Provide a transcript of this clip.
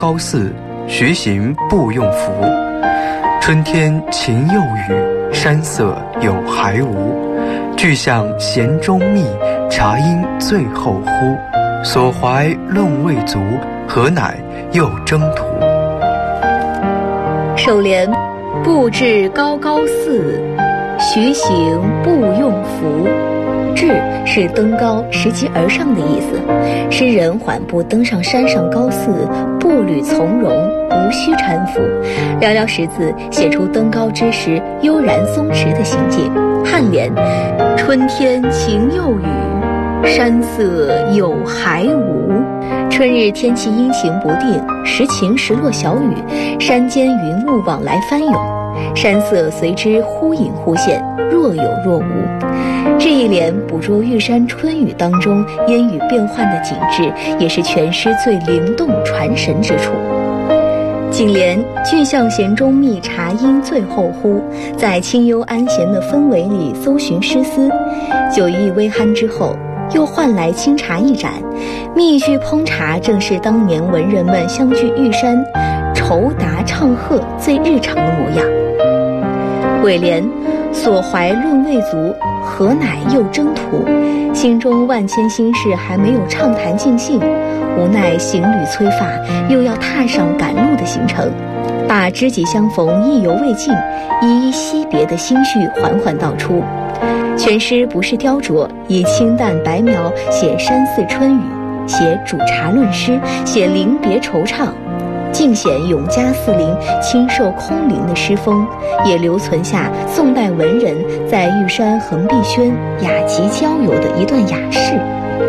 高四，徐行不用符。春天晴又雨，山色有还无。巨象弦中觅，茶音最后呼。所怀论未足，何乃又征途。 首联：步至高寺，徐行不用符。至是登高，拾级而上的意思。诗人缓步登上山上高寺，步履从容，无需搀扶。寥寥识字，写出登高之时悠然松弛的心境。颔联：春天晴又雨，山色有还无。春日天气阴晴不定，时晴时落小雨，山间云雾往来翻涌，山色随之忽隐忽现，若有若无。这一联捕捉玉山春雨当中烟雨变幻的景致，也是全诗最灵动传神之处。颈联：巨象弦中觅，茶音最后呼。在清幽安闲的氛围里搜寻诗思，酒意微酣之后，又换来清茶一盏。蜜趣烹茶正是当年文人们相聚玉山酬答唱和最日常的模样。尾联：所怀论未足，何乃又征途。心中万千心事还没有畅谈尽兴，无奈行旅催发，又要踏上赶路的行程，把知己相逢意犹未尽，依依惜别的心绪缓缓道出。全诗不是雕琢，以清淡白描写山寺春雨，写煮茶论诗，写临别惆怅，尽显永嘉四邻清瘦空灵的诗风，也留存下宋代文人在玉山横壁轩雅集交游的一段雅事。